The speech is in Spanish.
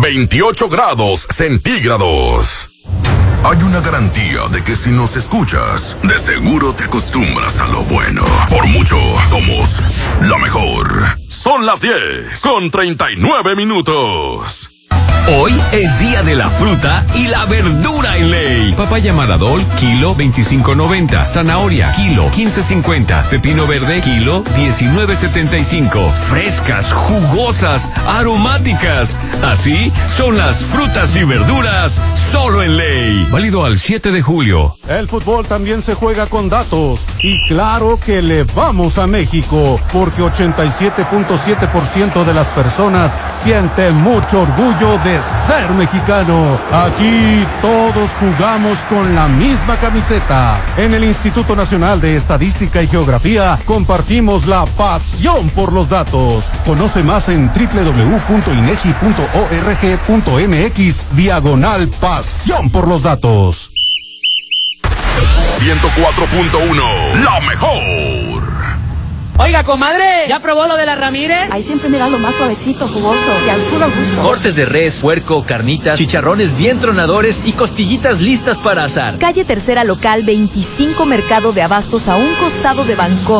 28 grados centígrados. Hay una garantía de que si nos escuchas, de seguro te acostumbras a lo bueno. Por mucho, somos la mejor. Son las 10:39. Hoy es día de la fruta y la verdura en Ley. Papaya Maradol, kilo 25.90. Zanahoria, kilo 15.50. Pepino verde, kilo 19.75. Frescas, jugosas, aromáticas. Así son las frutas y verduras solo en Ley. Válido al 7 de julio. El fútbol también se juega con datos. Y claro que le vamos a México, porque 87.7% de las personas sienten mucho orgullo de ser mexicano. Aquí todos jugamos con la misma camiseta. En el Instituto Nacional de Estadística y Geografía compartimos la pasión por los datos. Conoce más en www.inegi.org.mx/pasión por los datos. 104.1, la mejor. Oiga, comadre, ¿ya probó lo de la Ramírez? Ahí siempre me da lo más suavecito, jugoso y al puro gusto. Cortes de res, puerco, carnitas, chicharrones bien tronadores y costillitas listas para asar. Calle Tercera Local 25, Mercado de Abastos, a un costado de Bancomer.